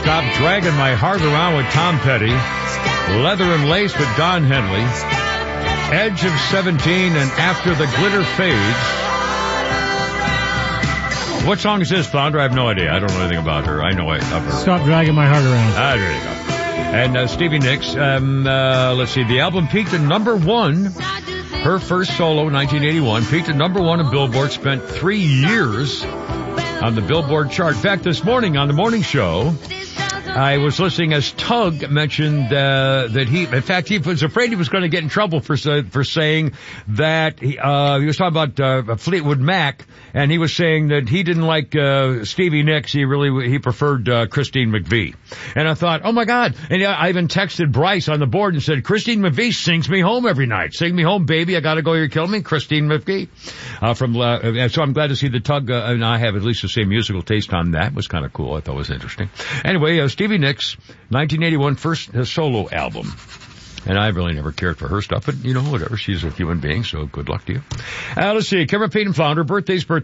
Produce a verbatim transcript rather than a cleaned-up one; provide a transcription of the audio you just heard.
Stop Dragging My Heart Around with Tom Petty. Leather and Lace with Don Henley. Edge of seventeen and After the Glitter Fades. What song is this, Flounder? I have no idea. I don't know anything about her. I know it of her. Stop Dragging My Heart Around. Ah, there you go. And uh, Stevie Nicks, um, uh, let's see, the album peaked at number one. Her first solo, nineteen eighty-one, peaked at number one in Billboard, spent three years on the Billboard chart. In fact, this morning on the morning show, I was listening as Tug mentioned uh, that he, in fact, he was afraid he was going to get in trouble for for saying that he, uh, he was talking about uh, Fleetwood Mac, and he was saying that he didn't like uh, Stevie Nicks. He really he preferred uh, Christine McVie. And I thought, oh my God! And I even texted Bryce on the board and said, Christine McVie sings me home every night. Sing me home, baby. I got to go. You're killing me, Christine McVie. Uh, from uh, so I'm glad to see the Tug uh, and I have at least the same musical taste on that. It was kind of cool. I thought it was interesting. Anyway, uh, Stevie Nicks, nineteen eighty-one, first uh, solo album. And I really never cared for her stuff, but, you know, whatever. She's a human being, so good luck to you. Uh, let's see. Kevin Payton Flounder, birthdays, birthdays.